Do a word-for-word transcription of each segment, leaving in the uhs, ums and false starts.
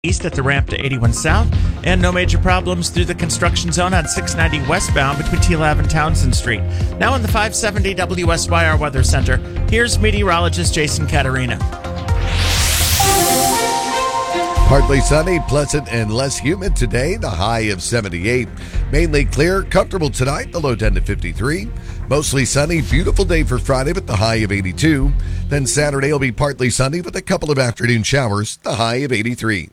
East at the ramp to eighty-one South, and no major problems through the construction zone on six ninety westbound between T L A V and Townsend Street. Now in the five seventy W S Y R Weather Center, here's meteorologist Jason Caterina. Partly sunny, pleasant, and less humid today. The high of seventy-eight. Mainly clear, comfortable tonight, the low ten to fifty-three. Mostly sunny, beautiful day for Friday with the high of eighty-two. Then Saturday will be partly sunny with a couple of afternoon showers, the high of eighty-three.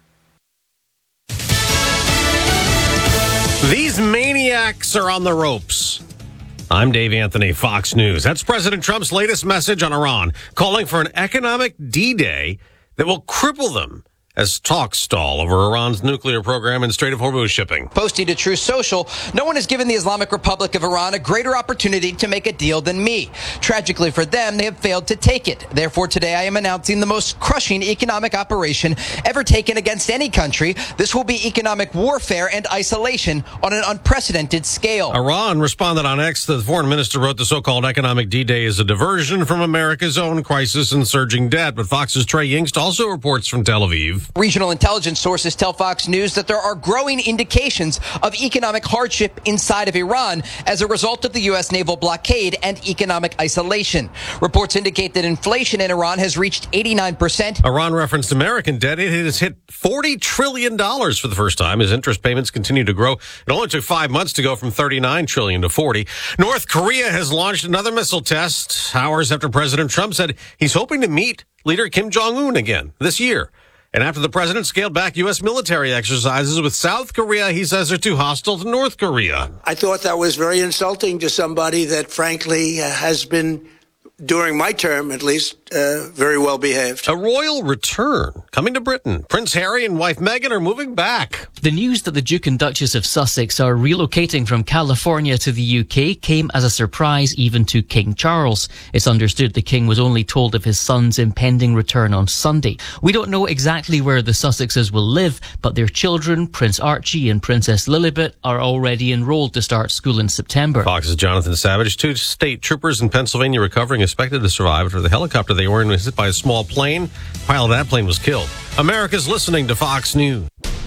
These maniacs are on the ropes. I'm Dave Anthony, Fox News. That's President Trump's latest message on Iran, calling for an economic D-Day that will cripple them as talks stall over Iran's nuclear program and Strait of Hormuz shipping. Posting to Truth Social, no one has given the Islamic Republic of Iran a greater opportunity to make a deal than me. Tragically for them, they have failed to take it. Therefore, today I am announcing the most crushing economic operation ever taken against any country. This will be economic warfare and isolation on an unprecedented scale. Iran responded on X. The foreign minister wrote the so-called economic D-Day is a diversion from America's own crisis and surging debt. But Fox's Trey Yingst also reports from Tel Aviv. Regional intelligence sources tell Fox News that there are growing indications of economic hardship inside of Iran as a result of the U S naval blockade and economic isolation. Reports indicate that inflation in Iran has reached eighty-nine percent. Iran referenced American debt. It has hit forty trillion dollars for the first time as interest payments continue to grow. It only took five months to go from thirty-nine trillion dollars to forty. North Korea has launched another missile test hours after President Trump said he's hoping to meet leader Kim Jong-un again this year. And after the president scaled back U S military exercises with South Korea, he says they're too hostile to North Korea. I thought that was very insulting to somebody that, frankly, uh, has been, during my term at least, uh, very well behaved. A royal return coming to Britain. Prince Harry and wife Meghan are moving back. The news that the Duke and Duchess of Sussex are relocating from California to the U K came as a surprise even to King Charles. It's understood the King was only told of his son's impending return on Sunday. We don't know exactly where the Sussexes will live, but their children, Prince Archie and Princess Lilibet, are already enrolled to start school in September. Fox's Jonathan Savage. Two state troopers in Pennsylvania recovering expected to survive after the helicopter they were in was hit by a small plane. The pilot of that plane was killed. America's listening to Fox News.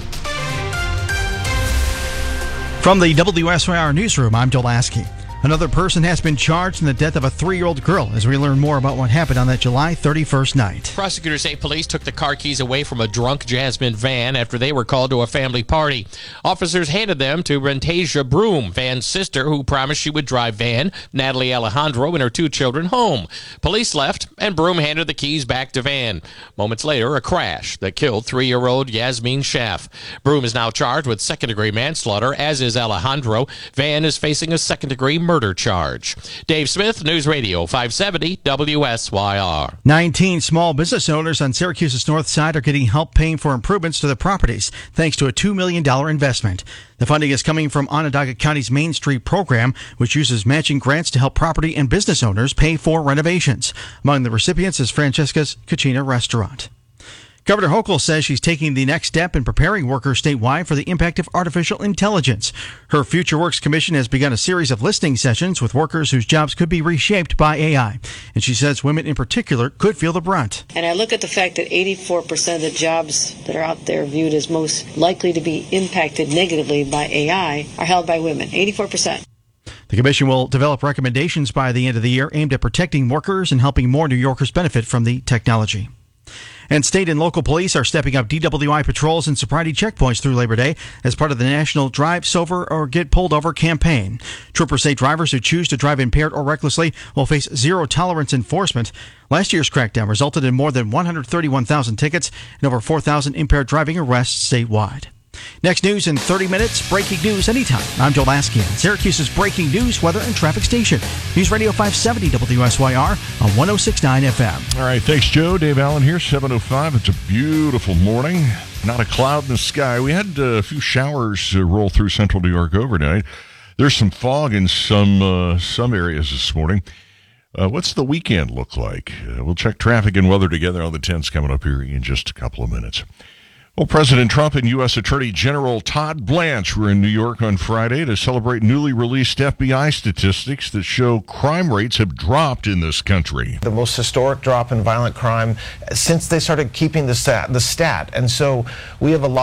From the W S Y R Newsroom, I'm Joel Lasky. Another person has been charged in the death of a three-year-old girl as we learn more about what happened on that July thirty-first night. Prosecutors say police took the car keys away from a drunk Jasmine Van after they were called to a family party. Officers handed them to Rentasia Broom, Van's sister, who promised she would drive Van, Natalie Alejandro, and her two children home. Police left, and Broom handed the keys back to Van. Moments later, a crash that killed three-year-old Yasmin Schaff. Broom is now charged with second-degree manslaughter, as is Alejandro. Van is facing a second-degree murder. Murder charge. Dave Smith, News Radio five seventy W S Y R. nineteen small business owners on Syracuse's north side are getting help paying for improvements to their properties thanks to a two million dollars investment. The funding is coming from Onondaga County's Main Street program, which uses matching grants to help property and business owners pay for renovations. Among the recipients is Francesca's Cucina Restaurant. Governor Hochul says she's taking the next step in preparing workers statewide for the impact of artificial intelligence. Her Future Works Commission has begun a series of listening sessions with workers whose jobs could be reshaped by A I. And she says women in particular could feel the brunt. And I look at the fact that eighty-four percent of the jobs that are out there viewed as most likely to be impacted negatively by A I are held by women. eighty-four percent. The commission will develop recommendations by the end of the year aimed at protecting workers and helping more New Yorkers benefit from the technology. And state and local police are stepping up D W I patrols and sobriety checkpoints through Labor Day as part of the national Drive Sober or Get Pulled Over campaign. Troopers say drivers who choose to drive impaired or recklessly will face zero tolerance enforcement. Last year's crackdown resulted in more than one hundred thirty-one thousand tickets and over four thousand impaired driving arrests statewide. Next news in thirty minutes, breaking news anytime. I'm Joel Lasky on Syracuse's breaking news, weather, and traffic station. News Radio five seventy W S Y R on one oh six point nine F M. All right, thanks, Joe. Dave Allen here, seven oh five. It's a beautiful morning. Not a cloud in the sky. We had a few showers uh, roll through central New York overnight. There's some fog in some uh, some areas this morning. Uh, what's the weekend look like? Uh, we'll check traffic and weather together on the tens coming up here in just a couple of minutes. Well, President Trump and U S. Attorney General Todd Blanche were in New York on Friday to celebrate newly released F B I statistics that show crime rates have dropped in this country. The most historic drop in violent crime since they started keeping the stat, the stat. And so we have a lot